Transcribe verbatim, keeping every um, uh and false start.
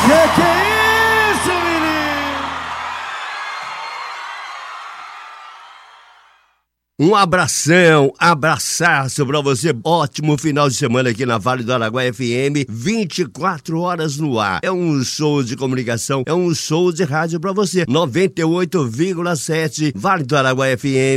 Que que é isso, menino? Um abração, abraçaço pra você. Ótimo final de semana aqui na Vale do Araguaia F M, vinte e quatro horas no ar. É um show de comunicação, é um show de rádio pra você. noventa e oito vírgula sete Vale do Araguaia F M.